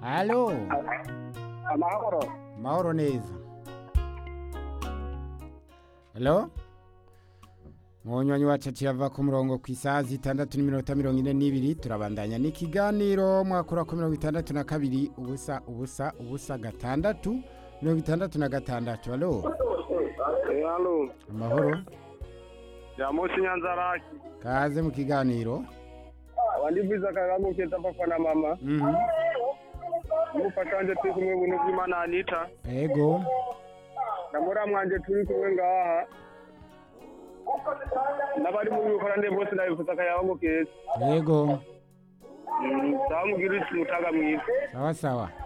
Halo, Amahoro. mahoro neza. Halo? Mwonywanyi wacu ava ku murongo ku isaha 6:42 turabandanya n'ikiganiro mwakura ku 62 ubusa gatandatu 66. Halo? Halo. Amahoro? Ya Mosi Nyanzaraki. Kaze mu kiganiro. Wandiviza kagamu keta papa na mama. Mufasha wanje turi kumwe buntu bw'Imana Anita. Ego. Namura mwanje turi kumwe ngaha. Nabari mu bikorane bose nabifuza kayabango keza. Ego. Sawa mugira isi mutaga mwiza. Sawa sawa.